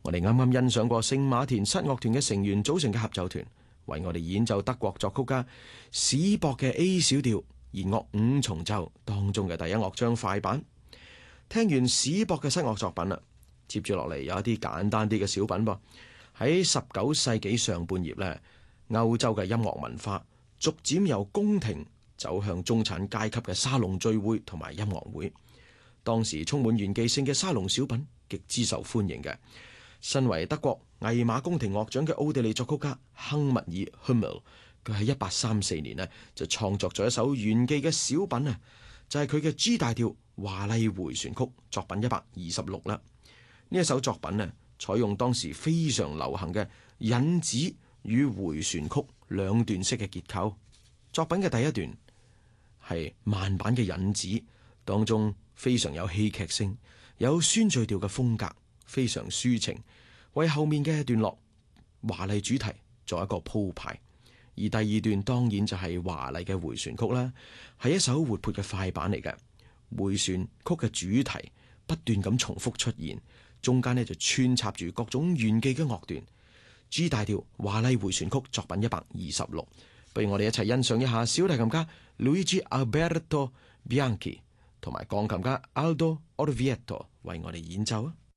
我哋啱啱欣賞過聖馬田室樂團嘅成員組成嘅合奏團，為我哋演奏德國作曲家史博嘅 A 小調弦樂五重奏當中嘅第一樂章快板。聽完史博嘅室樂作品啦，接住落嚟有一啲簡單啲嘅小品噃。喺19世紀上半葉呢，歐洲嘅音樂文化逐漸由宮廷走向中產階級嘅沙龍聚會同埋音樂會。當時充滿炫技性嘅沙龍小品極之受歡迎嘅。身為德國魏瑪宮廷樂長嘅奧地利作曲家亨密爾 Hummel， 佢喺1834年呢就創作咗一首炫技嘅小品啊，就係佢嘅 G 大調華麗迴旋曲作品126啦。呢一首作品呢，採用當時非常流行嘅引子與迴旋曲兩段式嘅結構。作品嘅第一段係慢板嘅引子，當中非常有戲劇性，有宣敘調嘅風格，非常抒情，為後面嘅段落華麗主題做一個鋪排。而第二段當然就係華麗嘅迴旋曲啦，係一首活潑嘅快板嚟嘅。迴旋曲嘅主題不斷咁重複出現，中間呢就穿插住各種炫技嘅樂段。G 大調華麗迴旋曲作品126，不如我哋一齊欣賞一下小提琴家 Luigi Alberto Bianchi 同埋鋼琴家 Aldo Orvieto 為我哋演奏啊！